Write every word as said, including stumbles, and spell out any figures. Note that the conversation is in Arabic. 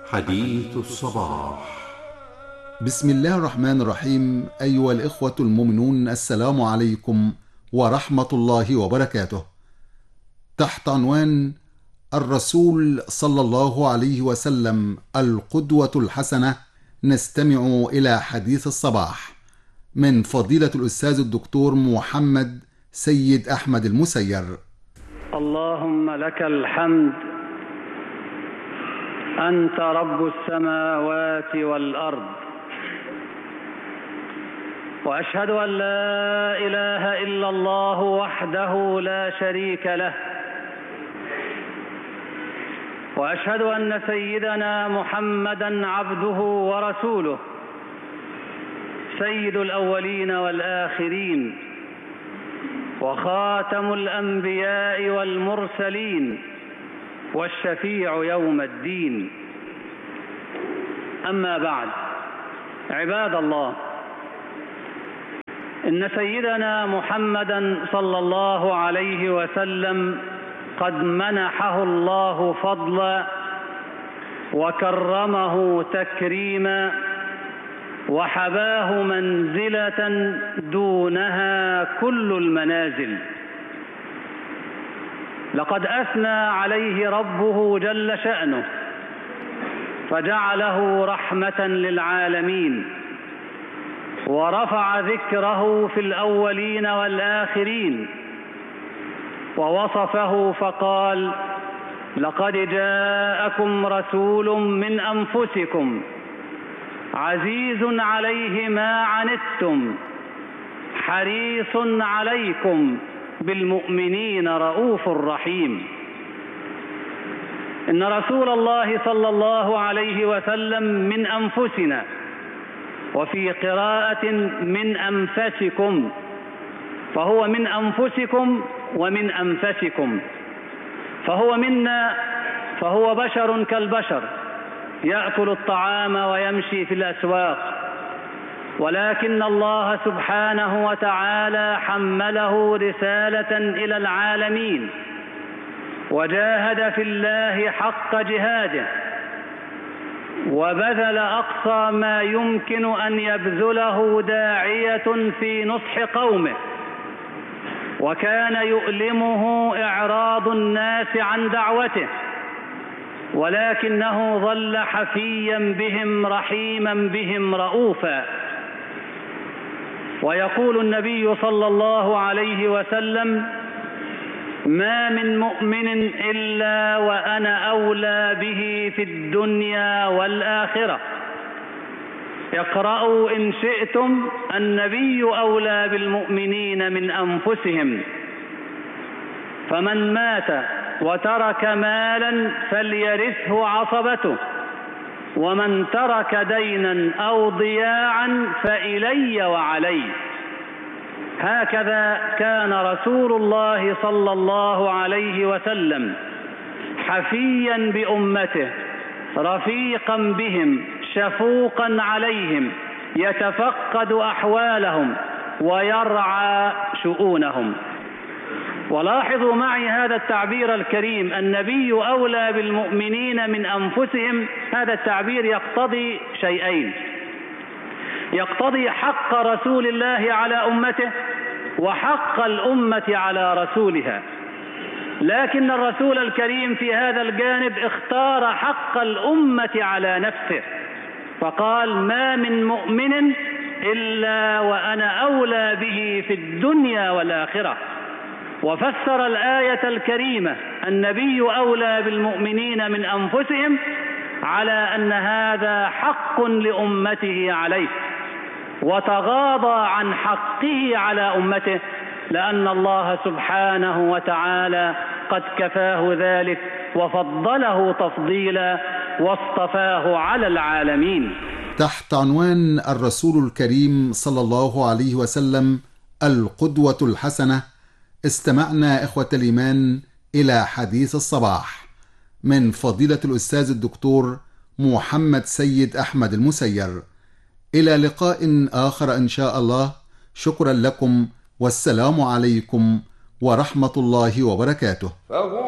حديث الصباح. بسم الله الرحمن الرحيم. أيها الإخوة المؤمنون، السلام عليكم ورحمة الله وبركاته. تحت عنوان الرسول صلى الله عليه وسلم القدوة الحسنة، نستمع إلى حديث الصباح من فضيلة الأستاذ الدكتور محمد سيد أحمد المسير. اللهم لك الحمد، أنت رب السماوات والأرض، وأشهد أن لا إله إلا الله وحده لا شريك له، وأشهد أن سيدنا محمدًا عبده ورسوله، سيد الأولين والآخرين، وخاتم الأنبياء والمرسلين، والشفيع يوم الدين. أما بعد، عباد الله، إن سيدنا محمدًا صلى الله عليه وسلم قد منحه الله فضلا وكرمه تكريما، وحباه منزلة دونها كل المنازل. لقد أثنى عليه ربه جل شأنه فجعله رحمة للعالمين، ورفع ذكره في الأولين والآخرين، ووصفه فقال: لقد جاءكم رسول من أنفسكم عزيز عليه ما عنتم حريص عليكم بالمؤمنين رؤوف رحيم. إن رسول الله صلى الله عليه وسلم من أنفسنا، وفي قراءة من أنفسكم، فهو من أنفسكم ومن أنفسكم، فهو منا، فهو بشر كالبشر، يأكل الطعام ويمشي في الأسواق، ولكن الله سبحانه وتعالى حمله رسالة إلى العالمين، وجاهد في الله حق جهاده، وبذل أقصى ما يمكن أن يبذله داعية في نصح قومه، وكان يؤلمه إعراض الناس عن دعوته، ولكنه ظل حفيا بهم رحيما بهم رؤوفا. ويقول النبي صلى الله عليه وسلم: ما من مؤمن إلا وأنا أولى به في الدنيا والآخرة. اقرأوا إن شئتم: النبي أولى بالمؤمنين من أنفسهم. فمن مات وترك مالا فليرثه عصبته، ومن ترك دينا أو ضياعا فإلي وعلي. هكذا كان رسول الله صلى الله عليه وسلم حفيا بأمته، رفيقا بهم، شفوقا عليهم، يتفقد أحوالهم ويرعى شؤونهم. ولاحظوا معي هذا التعبير الكريم: النبي أولى بالمؤمنين من أنفسهم. هذا التعبير يقتضي شيئين: يقتضي حق رسول الله على أمته، وحق الأمة على رسولها. لكن الرسول الكريم في هذا الجانب اختار حق الأمة على نفسه، فقال: ما من مؤمن إلا وأنا أولى به في الدنيا والآخرة. وفسر الآية الكريمة: النبي أولى بالمؤمنين من أنفسهم، على أن هذا حق لأمته عليه، وتغاضى عن حقه على أمته، لأن الله سبحانه وتعالى قد كفاه ذلك وفضله تفضيلا واصطفاه على العالمين. تحت عنوان الرسول الكريم صلى الله عليه وسلم القدوة الحسنة، استمعنا إخوة الإيمان إلى حديث الصباح من فضيلة الأستاذ الدكتور محمد سيد أحمد المسير. إلى لقاء آخر إن شاء الله. شكرا لكم، والسلام عليكم ورحمة الله وبركاته.